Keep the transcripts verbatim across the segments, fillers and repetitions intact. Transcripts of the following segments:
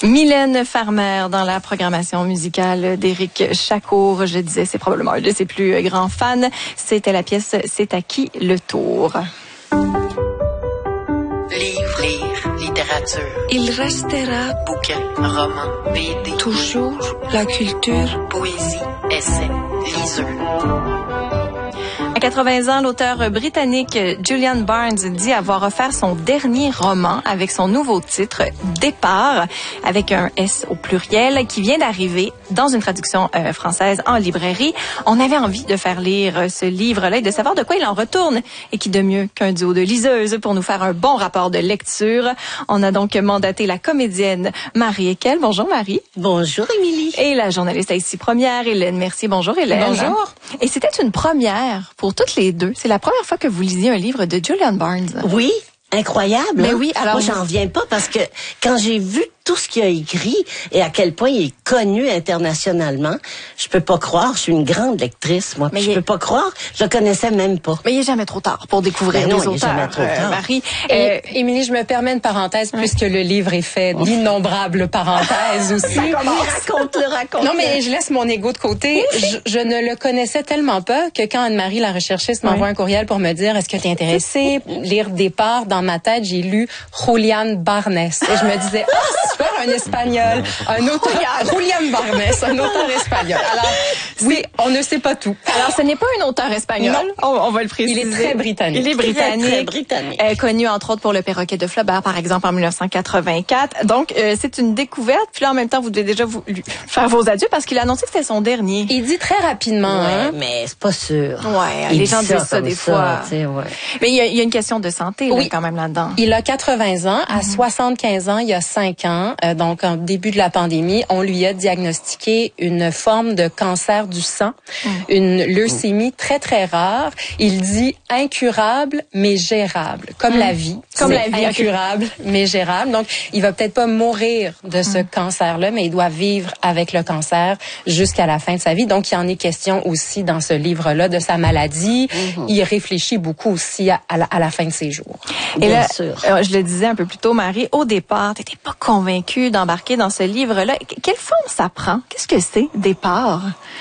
Mylène Farmer dans la programmation musicale d'Éric Chacour. Je disais, c'est probablement un de ses plus grands fans. C'était la pièce « C'est à qui le tour ». Livre, lire, littérature. Il restera Bouquin, roman, B D. toujours la culture. Poésie, essai, liseur. À quatre-vingts ans, l'auteur britannique Julian Barnes dit avoir offert son dernier roman avec son nouveau titre « Départ » avec un S au pluriel qui vient d'arriver dans une traduction euh, française en librairie. On avait envie de faire lire ce livre-là et de savoir de quoi il en retourne et qui de mieux qu'un duo de liseuses pour nous faire un bon rapport de lecture. On a donc mandaté la comédienne Marie Ekel. Bonjour Marie. Bonjour Émilie. Et la journaliste ici première, Hélène Mercier. Bonjour Hélène. Bonjour. Et c'était une première pour toutes les deux. C'est la première fois que vous lisiez un livre de Julian Barnes. Oui, incroyable. Mais hein? oui, alors moi j'en reviens pas parce que quand j'ai vu tout ce qu'il a écrit et à quel point il est connu internationalement, je peux pas croire. Je suis une grande lectrice, moi. Mais je il... peux pas croire. Je le connaissais même pas. Mais il est jamais trop tard pour découvrir ben non, les auteurs. Il est jamais trop tard. Euh, Marie. Et, euh, Émilie, je me permets une parenthèse ouais. puisque le livre est fait d'innombrables parenthèses aussi. Raconte-le, raconte-le. Non, mais je laisse mon ego de côté. Je, je ne le connaissais tellement pas que quand Anne-Marie, la recherchiste, m'envoie oui. un courriel pour me dire « Est-ce que tu es intéressée? » Lire Départ, dans ma tête, j'ai lu Julian Barnes. Et je me disais « Ah, oh, super, un espagnol. » Un auteur, Julian Barnes, un auteur espagnol. Alors, oui, on ne sait pas tout. Alors, ce n'est pas un auteur espagnol. On, on va le préciser. Il est très britannique. Il est britannique. Très, très britannique. Euh, connu, entre autres, pour Le Perroquet de Flaubert, par exemple, en dix-neuf cent quatre-vingt-quatre. Donc, euh, c'est une découverte. Puis là, en même temps, vous devez déjà vous, lui faire vos adieux parce qu'il a annoncé que c'était son dernier. Il dit très rapidement. Ouais, hein? mais c'est pas sûr. Ouais, il les gens dit disent ça, ça des ça, fois. Ouais. Mais il y, a, il y a une question de santé là, oui. quand même là-dedans. Il a quatre-vingts ans. À mm-hmm. soixante-quinze ans, il y a cinq ans, euh, donc en début de la pandémie, on lui a diagnostiqué une forme de cancer du sang, mm. une leucémie très, très rare. Il dit incurable, mais gérable. Comme mm. la vie. Comme la vie. Incurable, mais gérable. Donc, il va peut-être pas mourir de ce mm. cancer-là, mais il doit vivre avec le cancer jusqu'à la fin de sa vie. Donc, il en est question aussi dans ce livre-là de sa maladie. Mm-hmm. Il réfléchit beaucoup aussi à, à, la, à la fin de ses jours. Et Bien là, sûr. Euh, je le disais un peu plus tôt, Marie, au départ, t'étais pas convaincue d'embarquer dans ce livre-là. Quelle forme ça prend? Qu'est-ce que c'est, Départ?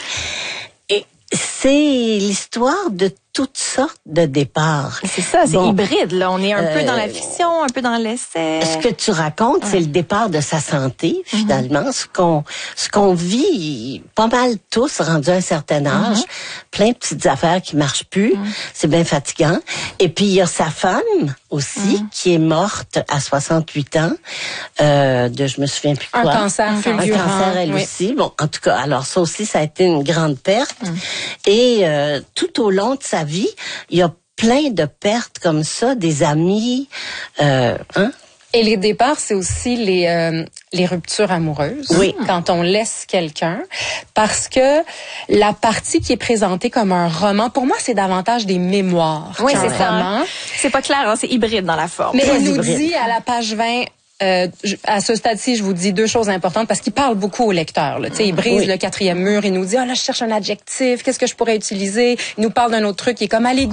Et c'est l'histoire de toutes sortes de départs. C'est ça, c'est bon, hybride, là. On est un euh, peu dans la fiction, un peu dans l'essai. Ce que tu racontes, ouais. c'est le départ de sa santé, finalement. Mm-hmm. Ce qu'on, ce qu'on vit, pas mal tous, rendus à un certain âge. Mm-hmm. Plein de petites affaires qui marchent plus. Mm-hmm. C'est bien fatigant. Et puis, il y a sa femme aussi, mm-hmm. qui est morte à soixante-huit ans, euh, de, je me souviens plus quoi. Un cancer fulgurant. Un cancer, elle oui. aussi. Bon, en tout cas, alors ça aussi, ça a été une grande perte. Mm-hmm. Et euh, tout au long de sa vie, il y a plein de pertes comme ça, des amis, euh, hein? Et les départs, c'est aussi les euh, les ruptures amoureuses. Oui. Quand on laisse quelqu'un, parce que la partie qui est présentée comme un roman, pour moi, c'est davantage des mémoires. Oui, c'est ça. Roman. C'est pas clair, hein? C'est hybride dans la forme. Mais Très il nous hybride. dit à la page vingt. Euh, à ce stade-ci, je vous dis deux choses importantes parce qu'il parle beaucoup au lecteur. Là. Il brise oui. le quatrième mur, il nous dit « Ah là, je cherche un adjectif, qu'est-ce que je pourrais utiliser? » Il nous parle d'un autre truc qui est comme « Allez,